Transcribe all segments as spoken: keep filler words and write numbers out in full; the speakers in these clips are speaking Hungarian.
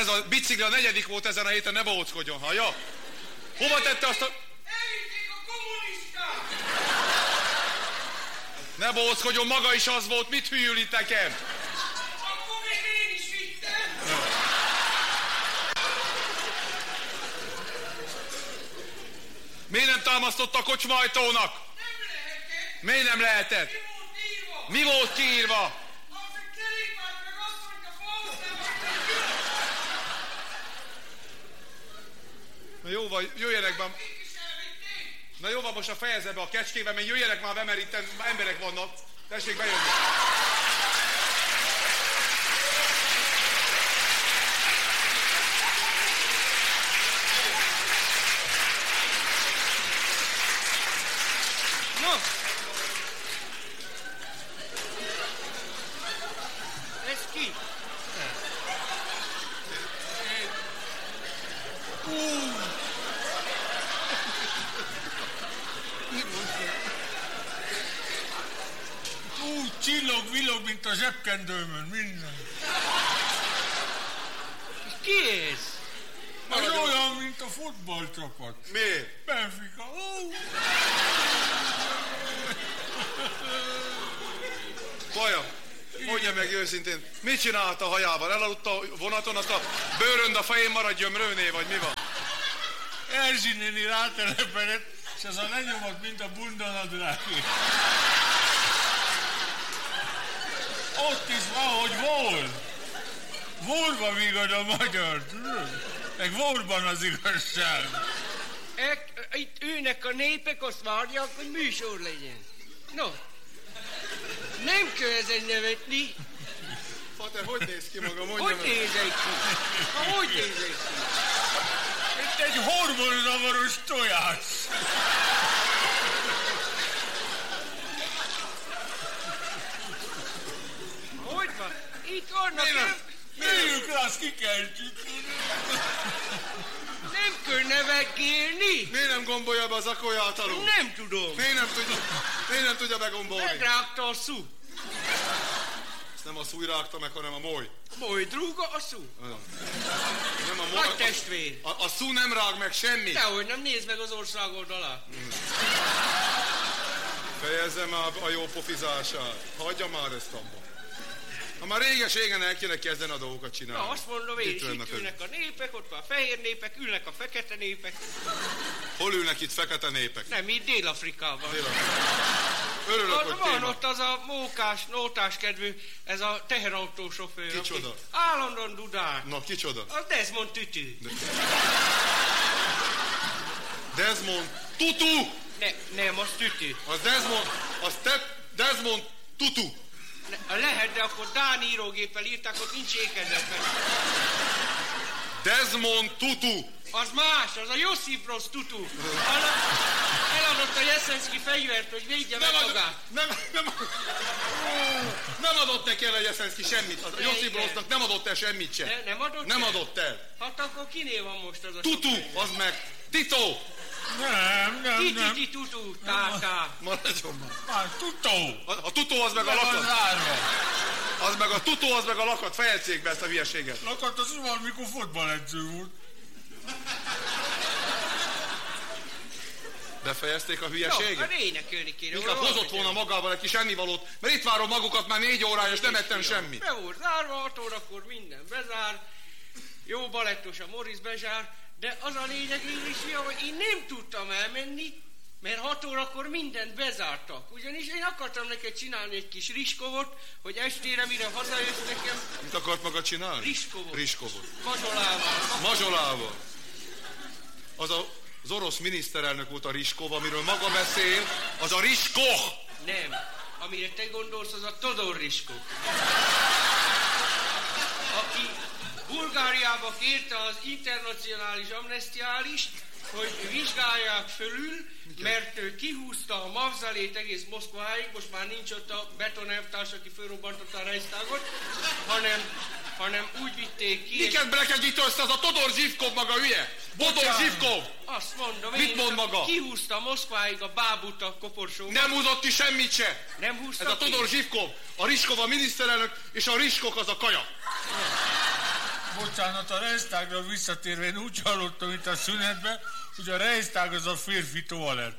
ez a bicikli a negyedik volt ezen a héten, ne bohóckodjon, hallja? Hova tette azt a... Elvitték a kommunisták! Ne bohóckodjon, maga is az volt, mit hülyül itt nekem? Akkor még én is vittem! Miért nem támasztott a kocsmajtónak? Nem lehetett! Miért nem lehetett? Mi volt írva? Mi volt kiírva? Az a kerékpárt meg azt, hogy a falszám, Na jó van, jöjjenek be. is elvitték! Na jó van, most a fejezze be a kecskével, mert jöjjenek már be, mert itt emberek vannak. Tessék bejönni. No! Ez ki? Úgy csillog, villog, mint a zsebkendőmön, minden. Ki ez? Az olyan, mint a futballcsapat. Miért? Benfica. Ó. Vajon, mondja meg őszintén, mit csinált a hajával? Elaludt a vonaton, azt a bőrönd a fején maradjon rőné, vagy mi van? Erzsi néni rátelepedett, és az a lenyomott, mint a bundanadrágé. Ott is valahogy volt. Volva vigad a magyar, tudod? Meg volban az igazság. Ek, itt ülnek a népek, azt várják, hogy műsor legyen. No, nem kell ezen nevetni. Pater, hogy néz ki maga? Mondja Hogy meg. nézek ki? Ha, hogy nézek ki? Itt egy hormonzavaros tojás. Hogy van? Itt vannak, Mi nem, Néljük rá, azt kikeltjük. nem kell nevekélni. Miért nem gombolja be az akóját alul? Nem tudom. Miért nem tudja, miért nem tudja begombolni? Megrágta a szú. Ezt nem a szúj rágta meg, hanem a moly. Majd rúga a szú. Nem a moly. Nagy testvér. A, a szú nem rág meg semmit. Dehogy nem, nézd meg az ország oldalát. Fejezze már a jó pofizását. Hagyja már ezt abba. Ha már réges-régen el kéne kezdeni a dolgokat csinálni. Na, azt mondom én is, vannak itt ülnek a népek, ott van a fehér népek, ülnek a fekete népek. Hol ülnek itt fekete népek? Nem, itt Dél-Afrikában. Örülök, hogy Van, van téma. ott az a mókás, nótás kedvű, ez a teherautósofőr. Kicsoda? aki Állandóan dudál. Na, kicsoda? Az Desmond Tutu. Desmond Tutu! Ne, nem, az Tutu. Az Desmond, az te, Desmond Tutu. Ne, lehet, de akkor Dán írógéppel írták, ott nincs ékezetben. Desmond Tutu. Az más, az a Josip Broz Tutu. Eladott a Jeszenszki fegyvert, hogy védje meg ad, magát. nem, nem, nem adott neki el a Jeszenszki semmit. A Josip Broznak nem adott el semmit sem. Ne, nem adott Nem el? adott el. Hát akkor kinél van most az a Tutu, sok fegyver? az meg. Tito. Nem, nem, nem. Titi tutu, tá-tá. Maradjon már. Már tutó. A, a tutó az meg a Meg van lakat. zárva. Az meg a tutó, az meg a lakat. Fejezték be ezt a hülyeséget. Lakat az valamikor fotballedző volt. Befejezték a Jó, hülyeséget? hát énekelni kéne. Inkább hozott volna magával egy kis ennivalót, mert itt várom magukat már négy órája, és nem ettem semmit. Be volt zárva, hat órakor minden bezár. Jó balettos a Morris bezsár, de az a lényeg, én is, hogy én nem tudtam elmenni, mert hat órakor mindent bezártak. Ugyanis én akartam neked csinálni egy kis riskovot, hogy estére, mire hazajössz nekem, Mit akart maga csinálni? Riskovot. Riskovot. mazsolával. Mazsolával. Az a, az orosz miniszterelnök volt a Riskov, amiről maga beszél, az a Riskov! Nem. Amire te gondolsz, az a Todor Riskov. Aki Bulgáriába kérte az internacionális amnestiálist, hogy vizsgálják fölül, mert ő kihúzta a mavzalét egész Moszkváig, most már nincs ott a betonelvtárs, aki fölrobbantotta a Reichstagot, hanem, hanem úgy vitték ki... Miket brekegyít össze, az a Todor Zsivkov maga hülye? Bodor Zsivkov! Azt mondom, Mit én mond maga? kihúzta Moszkváig a bábút a koporsóban. Nem húzott ki semmit se! Nem húzta Ez a ki? Todor Zsivkov, a Riskov a miniszterelnök, és a Riskok az a kaja. Bocsánat, a Reichstagra visszatérve én úgy hallottam itt a szünetben, hogy a Reichstag az a férfi toalett.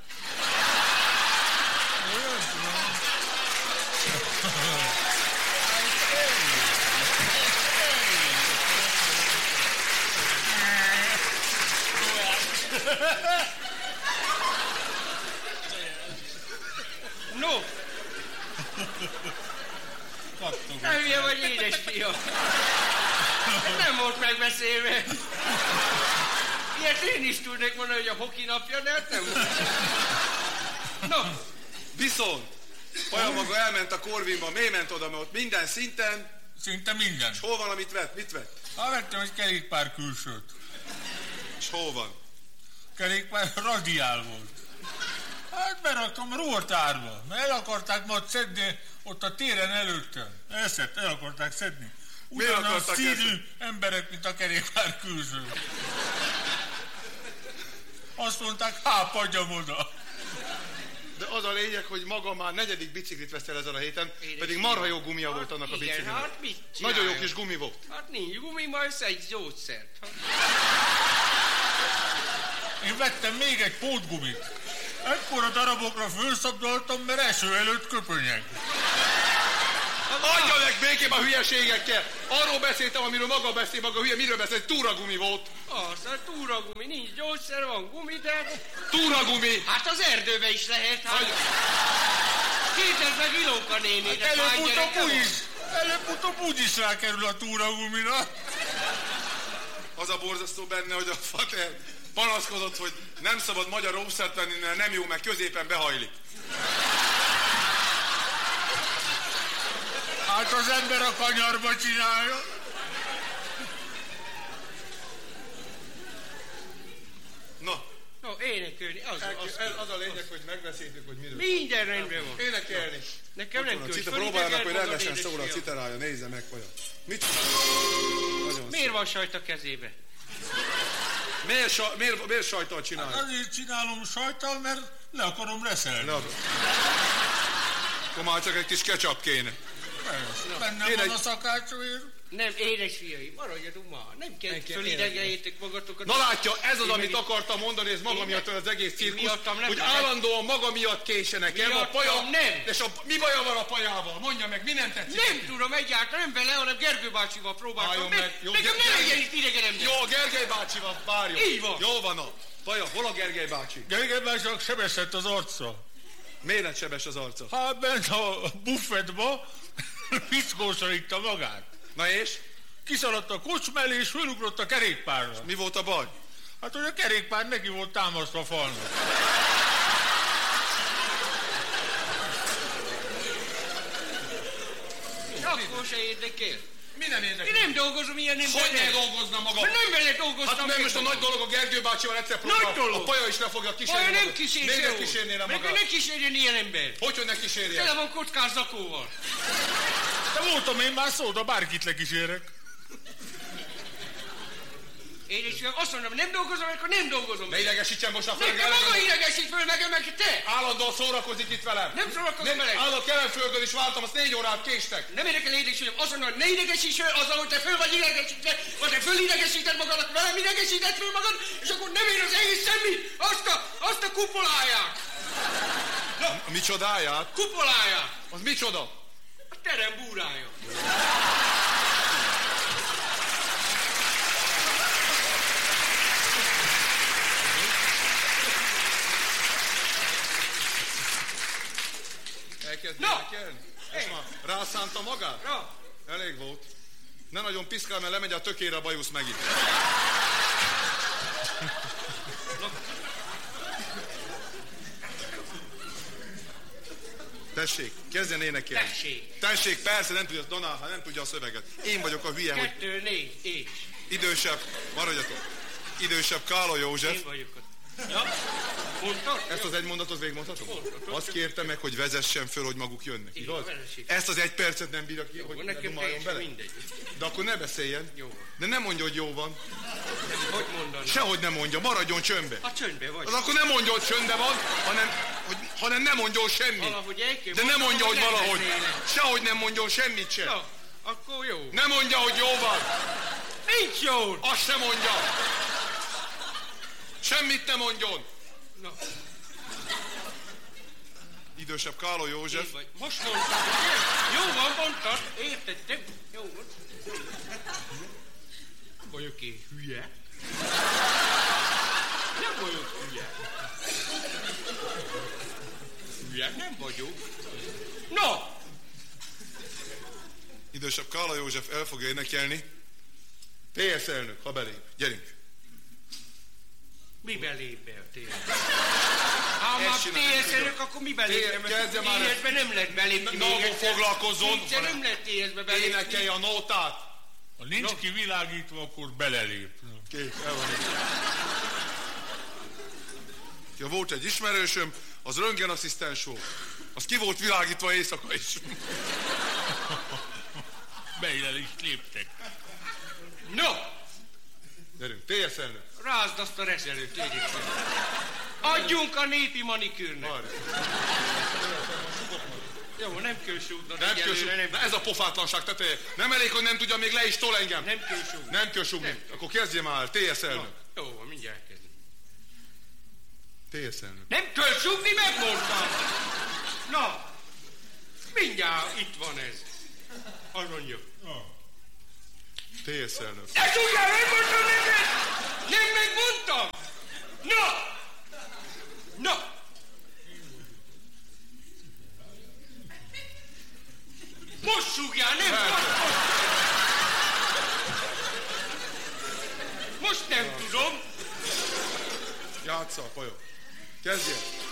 No! Ne hülye vagy, édes fiam! Nem volt megbeszélve. Ilyet én is tudnék mondani, hogy a hoki napja, de hát nem volt. No! Viszont Paja maga elment a Corvinba, miért ment oda, mert ott minden szinten... Szinte minden. És hol van, amit vett? Mit vett? Ha vettem egy kerékpár külsőt. És hol van? Kerékpár radiál volt. Hát beraktam ruhatárba, mert el akarták majd szedni ott a téren előttem. Elszett, el akarták szedni. Ugyanaz színű emberek, mint a kerékpár külső. Azt mondták, hápadjam oda. De az a lényeg, hogy maga már negyedik biciklit veszel ezen a héten, Édes pedig marha jó gumia volt annak a biciklinek. Hát mit nagyon jó kis gumi volt. Hát nincs gumi, majd egy gyógyszert. Én vettem még egy pótgumit. Ekkora darabokra fölszabdaltam, mert eső előtt köpönyeg. Adja meg békém a hülyeségekkel! Arról beszéltem, amiről maga beszél, maga hülye, miről beszél, túragumi volt. Az, a túragumi, nincs gyógyszer, van gumi, de... Túragumi! Hát az erdőbe is lehet, hát... Kérdezd meg Ilóka néni, de hát előbb-utóbb úgyis, előbb-utóbb úgyis rákerül a túragumira. Az a borzasztó benne, hogy a fater panaszkodott, hogy nem szabad magyar óvszert venni, mert nem jó, meg középen behajlik. Hát az ember a kanyarba csinálja. Na. No, énekelni, az, El, az, el, az a lényeg, hogy megbeszéltük, hogy miről. Minden rendben van. Énekelni. Nekem nem kell, hogy próbálnak, hogy rendesen szól a citerája, nézze meg, Paja. Mit csinál? Miért van sajt a kezébe? Miért, sa, miért, miért sajttal csinálja? Hát azért csinálom sajttal, mert le akarom reszelni. Ne akkor már csak egy kis ketchup kéne. Bennem van a szakácsúér. Nem, édes fiai, maradjatok már. Nem kell fölidegeljétek magatokat. Na látja, ez az, amit akartam mondani, ez maga miatt az egész cirkusz, hogy állandóan maga miatt késenek. Miattam a paja, nem. És a, mi baja van a pajával? Mondja meg, mi nem tetszik? Nem tudom egyáltalán, nem vele, hanem Gergő bácsival próbáltam. Álljon meg. Jó, nekem nem legyen itt idegenem. Jó, a Gergely bácsival várjon. Így van. Jó van a Paja, hol a Gergely bácsi? Gergely bácsinak sebesett az arca. Miért lett sebes az arca? Hát bent a buffetba piszkósan itta magát. Na és? Kiszaladt a kocsma elé, és fölugrott a kerékpárra. Mi volt a baj? Hát, hogy a kerékpár neki volt támasztva a falnak. Akkor se érdekel. Mi nem érdekel? Én nem dolgozom ilyen nem. Hogy ne dolgozna maga? Mert nem vele dolgoztam. Hát nem most a nagy dolog, a Gergő bácsival egyszer próbál. A Paja is le fogja kísérni. Paja nem kísérni. Miért kísérnél magát? Mert ne kísérjen ilyen ember. Hogy, hogy ne kísérjen? Tele van kockás zakóval. De voltam én már szó, de bárkit lekísérek. Én is azt mondom, nem dolgozom, akkor nem dolgozom. Ne idegesítsen most a föl. Nekem maga idegesít föl, meg meg te. Állandóan szórakozik itt velem. Nem szórakozom velem. Állandóan Kelenföldön is váltam, azt négy órát késtek. Nem érdekel édességem, azt mondom, hogy ne idegesíts föl azzal, hogy te föl vagy idegesítve, vagy te föl idegesíted magadat, velem idegesíted föl magad, és akkor nem ér az egész semmi, azt a, azt a kupoláját. Na, micsodáját? Kupoláját. Az micsoda? A terem búrája. Elkezd no. énekelni? És már rászánta magát? No. Elég volt. Ne nagyon piszkál, mert lemegy a tökére a bajusz megint. No. Tessék, kezdjen énekelni. Tessék. Tessék, persze, nem tudja, Donál, nem tudja a szöveget. Én vagyok a hülye, hogy... Kettő, négy, és. Idősebb, maradjatok. Idősebb Kála József. Én vagyok ott. Ja, mondtad? Ezt az egy mondatot végigmondhatom? Azt kérte meg, hogy vezessen föl, hogy maguk jönnek, igaz? Ezt az egy percet nem bírja ki, hogy ne dumáljon bele? Mindegy. De akkor ne beszéljen. Jó. De nem mondja, hogy jó van. Hogy mondaná? Sehogy nem mondja, maradjon csöndbe. A csöndbe vagy. Az akkor nem mondja, hogy csöndbe van, hanem, hogy, hanem nem mondjon semmit. Valahogy el kell De nem mondja, hogy valahogy. Beszélek. Sehogy nem mondjon semmit sem. Na, akkor jó. Nem mondja, hogy jó van. Nincs jól. Azt se mondja. Semmit ne mondjon. Na. Idősebb Kálo József. Én vagy. Most mondtad. Jó van, mondtad. Értettem. Jó van. Nem vagyok én hülye. Nem vagyok hülye. Hülye nem vagyok. No! Idősebb Kálo József el fogja énekelni. té es elnök, ha belép. Gyerünk. Mi belép be a té es? Ha már té es elnök, akkor mi belép be? Kezdje már té es-be nem lehet belépni. Nálból foglalkozzon. Egyszer nem lehet té es-be belépni. Énekelj a nótát. Ha nincs No. kivilágítva, akkor belelép. Kész, el van. Ja, volt egy ismerősöm, az röntgenasszisztens volt. Az ki volt világítva éjszaka is. Beillel is léptek. No! Gyerünk, té es elnök. Rázd azt a reszelőt, légyék szépen. Adjunk a népi manikűrnek. Várj. Jó, nem kell súgnod. Nem kell súgni. Nem, Na ez a pofátlanság teteje. Nem elég, hogy nem tudja, még le is tol engem. nem kell súgni. Nem kell súgni. Akkor kezdje már, té es elnök. Jó, van, mindjárt kezdem. té es elnök. Nem kell súgni, megmondtam. Na, mindjárt itt van ez. Az mondja. té es elnök. De tudjál, megmondtam neked! Nem megmondtam! Na! Na! Most súgjál, nem most! Most nem tudom. Játsza, pajok. Kezdjen.